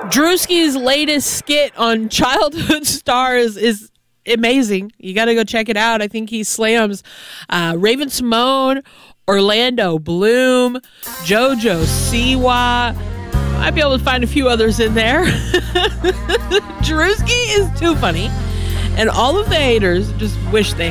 Drewski's latest skit on Childhood Stars is amazing. You got to go check it out. I think he slams Raven Simone, Orlando Bloom, JoJo Siwa. Might be able to find a few others in there. Drewski is too funny. And all of the haters just wish they